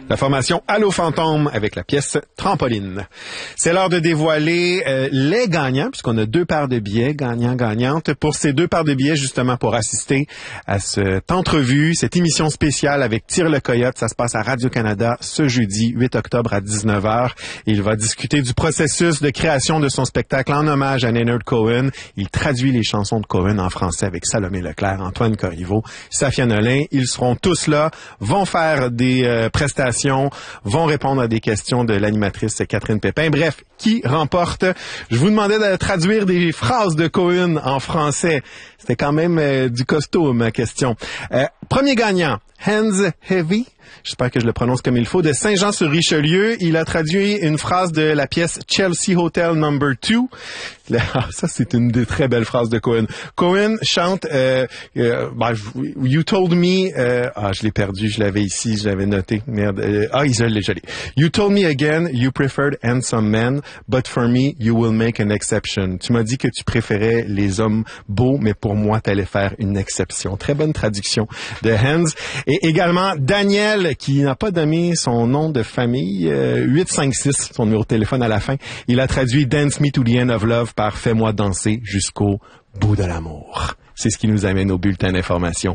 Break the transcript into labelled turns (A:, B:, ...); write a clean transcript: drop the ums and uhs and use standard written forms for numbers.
A: La formation Allô Fantôme avec la pièce Trampoline. C'est l'heure de dévoiler les gagnants, puisqu'on a 2 paires de billets, gagnants-gagnantes. Pour ces 2 paires de billets, justement, pour assister à cette entrevue, cette émission spéciale avec Tire le Coyote, ça se passe à Radio-Canada ce jeudi 8 octobre à 19h. Il va discuter du processus de création de son spectacle en hommage à Leonard Cohen. Il traduit les chansons de Cohen en français avec Salomé Leclerc, Antoine Corriveau, Safia Nolin. Ils seront tous là, vont faire des prestations, vont répondre à des questions de l'animatrice Catherine Pépin. Bref, qui remporte? Je vous demandais de traduire des phrases de Cohen en français. C'était quand même du costaud, ma question. Premier gagnant, Hands Heavy. J'espère que je le prononce comme il faut. De Saint-Jean-sur-Richelieu, il a traduit une phrase de la pièce Chelsea Hotel No. 2. Ça, c'est une des très belles phrases de Cohen. Cohen chante You told me... je l'ai perdu, je l'avais ici, je l'avais noté. Merde. Je l'ai. You told me again you preferred handsome men, but for me, you will make an exception. Tu m'as dit que tu préférais les hommes beaux, mais pour moi, tu allais faire une exception. Très bonne traduction de Hands. Et également, Daniel, qui n'a pas donné son nom de famille, 856, son numéro de téléphone à la fin. Il a traduit Dance Me to the End of Love par Fais-moi danser jusqu'au bout de l'amour. C'est ce qui nous amène au bulletin d'information.